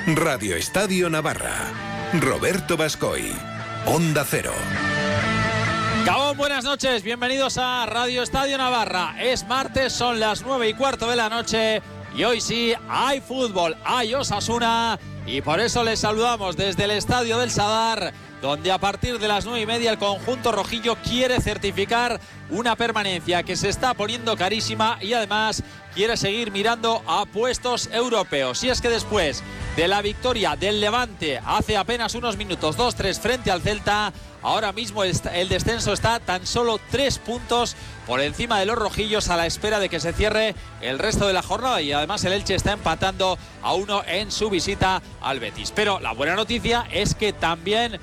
Radio Estadio Navarra. Roberto Bascoy. Onda Cero. Gabón, buenas noches, bienvenidos a Radio Estadio Navarra. Es martes, son las 9:15 de la noche y hoy sí hay fútbol, hay Osasuna y por eso les saludamos desde el Estadio del Sadar, donde a partir de las 9:30 el conjunto rojillo quiere certificar una permanencia que se está poniendo carísima y además quiere seguir mirando a puestos europeos. Y es que después de la victoria del Levante hace apenas unos minutos, 2-3 frente al Celta, ahora mismo el descenso está tan solo 3 puntos por encima de los rojillos a la espera de que se cierre el resto de la jornada, y además el Elche está empatando a 1 en su visita al Betis. Pero la buena noticia es que también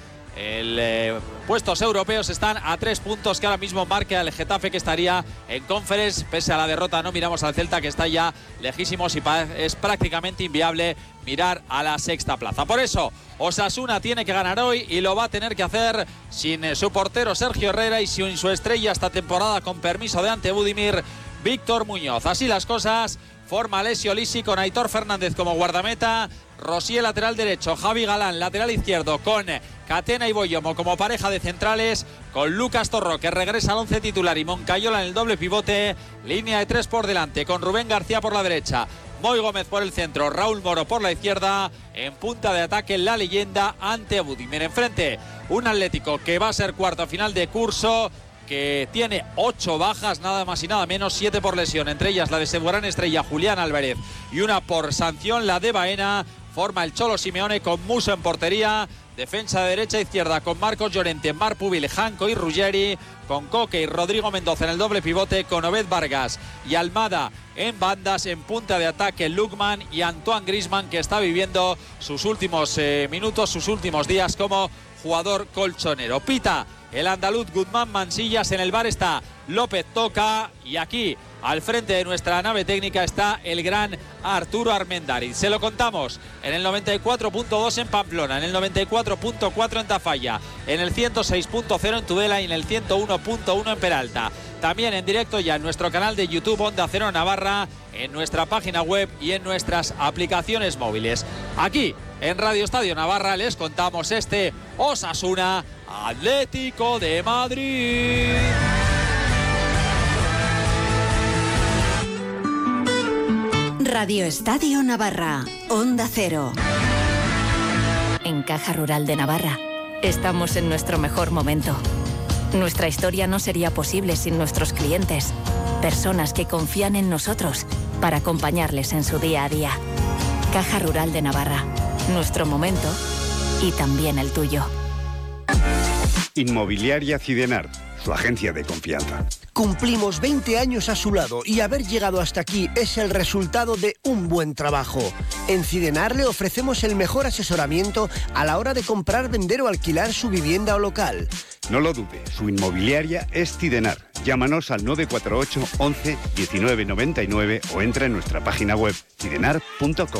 puestos europeos están a 3 puntos que ahora mismo marca el Getafe, que estaría en Conference. Pese a la derrota no miramos al Celta, que está ya lejísimos y es prácticamente inviable mirar a la sexta plaza. Por eso Osasuna tiene que ganar hoy y lo va a tener que hacer sin su portero Sergio Herrera y sin su estrella esta temporada, con permiso de Ante Budimir, Víctor Muñoz. Así las cosas, forma Alessio Lisi con Aitor Fernández como guardameta, Rosier lateral derecho, Javi Galán lateral izquierdo, con Catena y Boyomo como pareja de centrales, con Lucas Torró, que regresa al 11 titular, y Moncayola en el doble pivote, línea de 3 por delante, con Rubén García por la derecha, Moy Gómez por el centro, Raúl Moro por la izquierda, en punta de ataque la leyenda Ante Budimir. Enfrente un Atlético que va a ser cuarto final de curso, que tiene 8 bajas, nada más y nada menos, 7 por lesión, entre ellas la de su gran estrella Julián Álvarez y una por sanción, la de Baena. Forma el Cholo Simeone con Muso en portería, defensa de derecha e izquierda con Marcos Llorente, Marc Pubil, Janko y Ruggeri, con Coque y Rodrigo Mendoza en el doble pivote, con Obed Vargas y Almada en bandas, en punta de ataque Lukman y Antoine Griezmann, que está viviendo sus últimos minutos, sus últimos días como jugador colchonero. Pita el andaluz Guzmán Mansillas, en el bar está López Toca, y aquí al frente de nuestra nave técnica está el gran Arturo Armendariz. Se lo contamos en el 94.2 en Pamplona, en el 94.4 en Tafalla, en el 106.0 en Tudela y en el 101.1 en Peralta. También en directo ya en nuestro canal de YouTube Onda Cero Navarra, en nuestra página web y en nuestras aplicaciones móviles. Aquí en Radio Estadio Navarra les contamos este Osasuna Atlético de Madrid. Radio Estadio Navarra, Onda Cero. En Caja Rural de Navarra estamos en nuestro mejor momento. Nuestra historia no sería posible sin nuestros clientes, personas que confían en nosotros para acompañarles en su día a día. Caja Rural de Navarra, nuestro momento y también el tuyo. Inmobiliaria Cidenar, su agencia de confianza. Cumplimos 20 años a su lado y haber llegado hasta aquí es el resultado de un buen trabajo. En Cidenar le ofrecemos el mejor asesoramiento a la hora de comprar, vender o alquilar su vivienda o local. No lo dude, su inmobiliaria es Cidenar. Llámanos al 948 11 19 99 o entra en nuestra página web cidenar.com.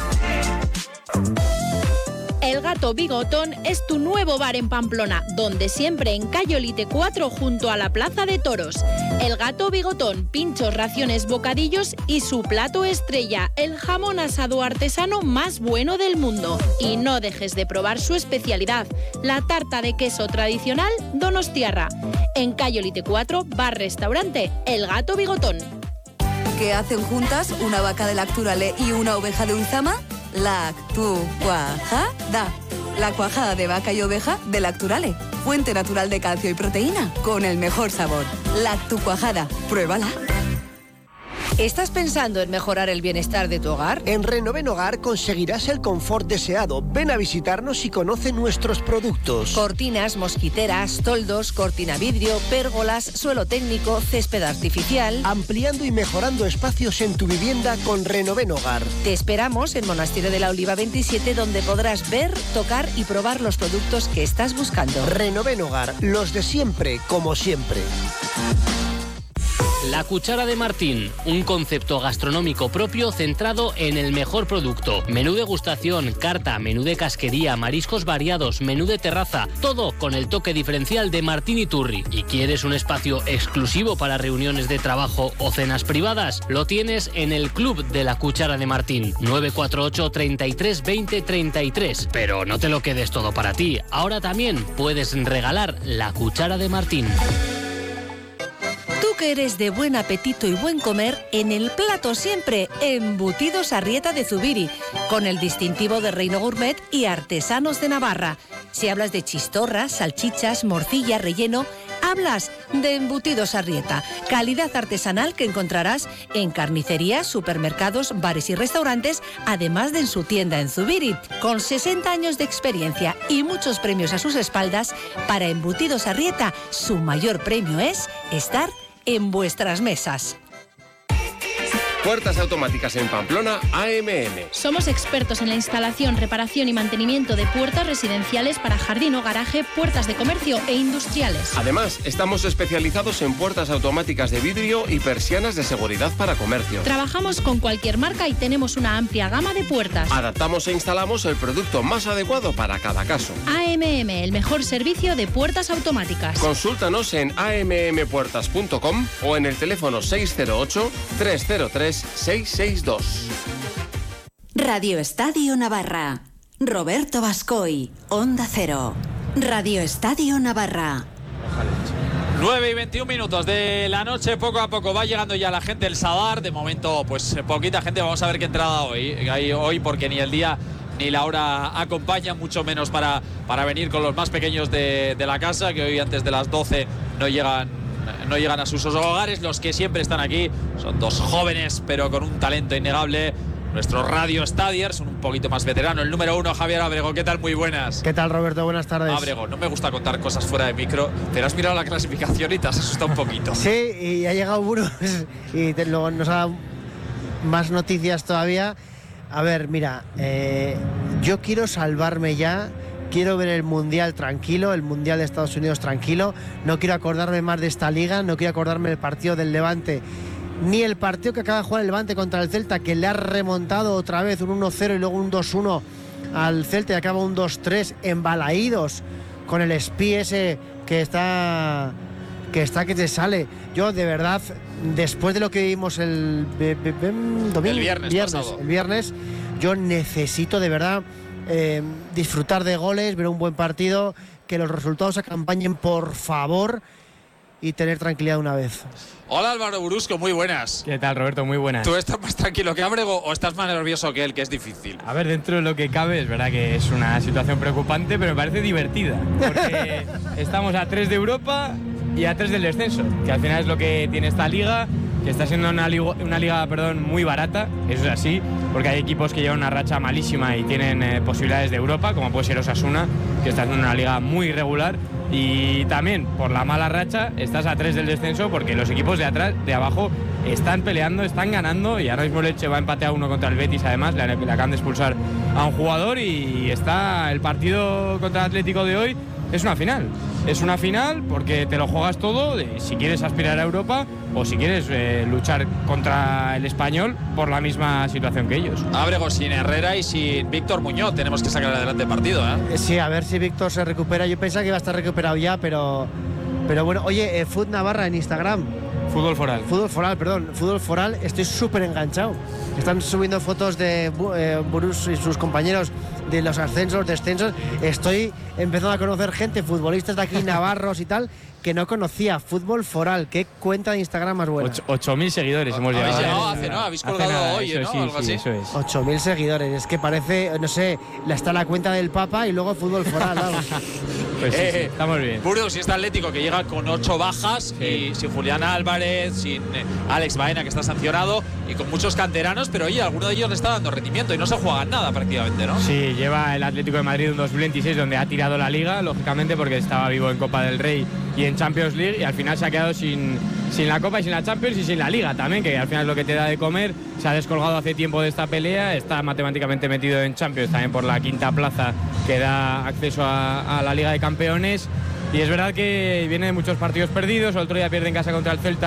El Gato Bigotón es tu nuevo bar en Pamplona, donde siempre en calle Olite 4 junto a la Plaza de Toros. El Gato Bigotón, pinchos, raciones, bocadillos y su plato estrella, el jamón asado artesano más bueno del mundo. Y no dejes de probar su especialidad, la tarta de queso tradicional Donostiarra. En calle Olite 4, bar-restaurante El Gato Bigotón. ¿Qué hacen juntas una vaca de Lacturale y una oveja de Ulzama? Lactucuajada. La cuajada de vaca y oveja de Lacturale. Fuente natural de calcio y proteína con el mejor sabor. Lactucuajada. Pruébala. ¿Estás pensando en mejorar el bienestar de tu hogar? En Renoven Hogar conseguirás el confort deseado. Ven a visitarnos y conoce nuestros productos. Cortinas, mosquiteras, toldos, cortina vidrio, pérgolas, suelo técnico, césped artificial. Ampliando y mejorando espacios en tu vivienda con Renoven Hogar. Te esperamos en Monasterio de la Oliva 27, donde podrás ver, tocar y probar los productos que estás buscando. Renoven Hogar, los de siempre, como siempre. La Cuchara de Martín, un concepto gastronómico propio centrado en el mejor producto. Menú degustación, carta, menú de casquería, mariscos variados, menú de terraza, todo con el toque diferencial de Martín Iturri. ¿Y quieres un espacio exclusivo para reuniones de trabajo o cenas privadas? Lo tienes en el Club de La Cuchara de Martín, 948 33 20 33. Pero no te lo quedes todo para ti. Ahora también puedes regalar La Cuchara de Martín. Tú que eres de buen apetito y buen comer, en el plato siempre Embutidos Arrieta de Zubiri, con el distintivo de Reino Gourmet y Artesanos de Navarra. Si hablas de chistorras, salchichas, morcilla, relleno, hablas de Embutidos Arrieta, calidad artesanal que encontrarás en carnicerías, supermercados, bares y restaurantes, además de en su tienda en Zubiri. Con 60 años de experiencia y muchos premios a sus espaldas, para Embutidos Arrieta, su mayor premio es estar en vuestras mesas. Puertas automáticas en Pamplona, AMM. Somos expertos en la instalación, reparación y mantenimiento de puertas residenciales para jardín o garaje, puertas de comercio e industriales. Además, estamos especializados en puertas automáticas de vidrio y persianas de seguridad para comercio. Trabajamos con cualquier marca y tenemos una amplia gama de puertas. Adaptamos e instalamos el producto más adecuado para cada caso. AMM, el mejor servicio de puertas automáticas. Consúltanos en ammpuertas.com o en el teléfono 608 303 662. Radio Estadio Navarra. Roberto Bascoy, Onda Cero. Radio Estadio Navarra. 9 y 21 minutos de la noche, poco a poco va llegando ya la gente del Sadar. De momento, pues poquita gente. Vamos a ver qué entrada hay hoy, porque ni el día ni la hora acompañan, mucho menos para venir con los más pequeños de la casa, que hoy antes de las 12 no llegan a sus hogares. Los que siempre están aquí son dos jóvenes, pero con un talento innegable. Nuestros Radio Stadiers, un poquito más veterano. El número 1, Javier Ábrego. ¿Qué tal? Muy buenas. ¿Qué tal, Roberto? Buenas tardes. Ábrego, no me gusta contar cosas fuera de micro, pero has mirado la clasificación y te has asustado un poquito. Sí, y ha llegado Burus y luego nos ha dado más noticias todavía. A ver, mira, yo quiero salvarme ya. Quiero ver el Mundial tranquilo, el Mundial de Estados Unidos tranquilo. No quiero acordarme más de esta liga, no quiero acordarme del partido del Levante, ni el partido que acaba de jugar el Levante contra el Celta, que le ha remontado otra vez un 1-0 y luego un 2-1 al Celta y acaba un 2-3 embalaídos con el Espí ese que está que te sale. Yo, de verdad, después de lo que vimos el viernes, yo necesito de verdad disfrutar de goles, ver un buen partido, que los resultados acompañen, por favor, y tener tranquilidad una vez. Hola, Álvaro Brusco, muy buenas. ¿Qué tal, Roberto? Muy buenas. ¿Tú estás más tranquilo que Ábrego o estás más nervioso que él, que es difícil? A ver, dentro de lo que cabe, es verdad que es una situación preocupante, pero me parece divertida, porque estamos a 3 de Europa y a 3 del descenso, que al final es lo que tiene esta liga, que está siendo una liga muy barata, eso es así, porque hay equipos que llevan una racha malísima y tienen posibilidades de Europa, como puede ser Osasuna, que está haciendo una liga muy irregular, y también por la mala racha estás a 3 del descenso, porque los equipos de abajo están peleando, están ganando, y ahora mismo Leche va a empate a 1 contra el Betis. Además le acaban de expulsar a un jugador, y está el partido contra el Atlético de hoy. Es una final porque te lo juegas todo, si quieres aspirar a Europa o si quieres luchar contra el Español por la misma situación que ellos. Ábrego, sin Herrera y sin Víctor Muñoz tenemos que sacar adelante el partido, ¿eh? Sí, a ver si Víctor se recupera. Yo pensaba que iba a estar recuperado ya, pero bueno. Oye, Food Navarra en Instagram. Fútbol Foral, estoy súper enganchado. Están subiendo fotos de Burus y sus compañeros de los ascensos, descensos. Estoy empezando a conocer gente, futbolistas de aquí, navarros y tal, que no conocía. Fútbol Foral, qué cuenta de Instagram más buena. 8.000 seguidores hemos llegado. Habéis llegado hace, ¿no? Habéis colgado hoy, ¿no? Algo así. Eso es. 8.000 seguidores, es que parece, no sé, está la cuenta del Papa y luego Fútbol Foral, vamos. Pues sí, estamos bien. Burgos y este Atlético, que llega con 8 bajas, y sin Julián Álvarez, sin Alex Baena, que está sancionado, y con muchos canteranos, pero oye, alguno de ellos le está dando rendimiento y no se juegan nada prácticamente, ¿no? Sí, lleva el Atlético de Madrid un 2026 donde ha tirado la liga, lógicamente, porque estaba vivo en Copa del Rey y en Champions League, y al final se ha quedado sin la Copa y sin la Champions y sin la Liga también, que al final es lo que te da de comer. Se ha descolgado hace tiempo de esta pelea, está matemáticamente metido en Champions también por la quinta plaza que da acceso a la Liga de Campeones. Y es verdad que viene de muchos partidos perdidos. El otro día pierde en casa contra el Celta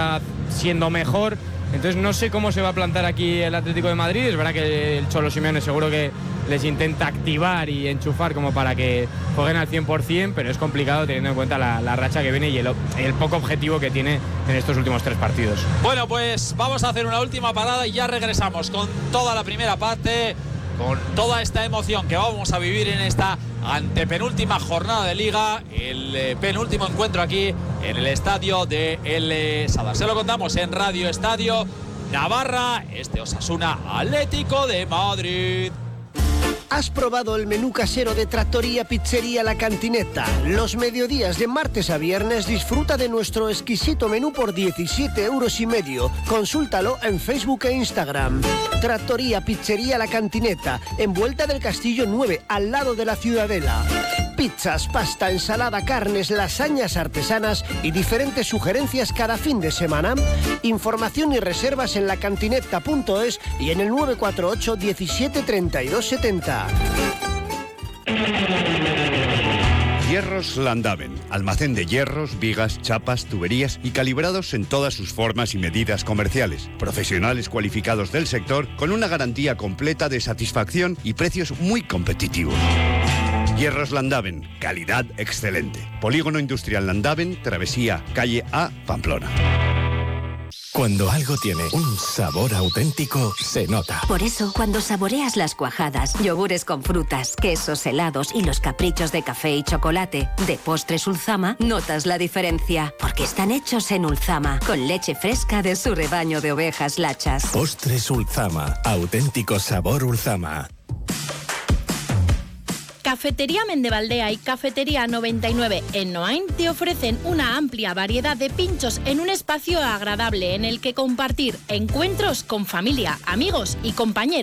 siendo mejor. Entonces no sé cómo se va a plantar aquí el Atlético de Madrid. Es verdad que el Cholo Simeone seguro que les intenta activar y enchufar como para que jueguen al 100%, pero es complicado teniendo en cuenta la racha que viene y el poco objetivo que tiene en estos últimos 3 partidos. Bueno, pues vamos a hacer una última parada y ya regresamos con toda la primera parte, con toda esta emoción que vamos a vivir en esta antepenúltima jornada de Liga, el penúltimo encuentro aquí en el estadio de El Sadar. Se lo contamos en Radio Estadio Navarra, Osasuna Atlético de Madrid. ¿Has probado el menú casero de Trattoria Pizzería La Cantineta? Los mediodías de martes a viernes disfruta de nuestro exquisito menú por 17,5 €. Consúltalo en Facebook e Instagram. Trattoria Pizzería La Cantineta, en Vuelta del Castillo 9, al lado de la Ciudadela. Pizzas, pasta, ensalada, carnes, lasañas artesanas y diferentes sugerencias cada fin de semana. Información y reservas en lacantineta.es y en el 948 17 32 70. Hierros Landaven, almacén de hierros, vigas, chapas, tuberías y calibrados en todas sus formas y medidas comerciales. Profesionales cualificados del sector con una garantía completa de satisfacción y precios muy competitivos. Hierros Landaven, calidad excelente. Polígono Industrial Landaven, Travesía, calle A, Pamplona. Cuando algo tiene un sabor auténtico, se nota. Por eso, cuando saboreas las cuajadas, yogures con frutas, quesos, helados y los caprichos de café y chocolate de Postres Ulzama, notas la diferencia. Porque están hechos en Ulzama, con leche fresca de su rebaño de ovejas lachas. Postres Ulzama, auténtico sabor Ulzama. Cafetería Mendevaldea y Cafetería 99 en Noain te ofrecen una amplia variedad de pinchos en un espacio agradable en el que compartir encuentros con familia, amigos y compañeros.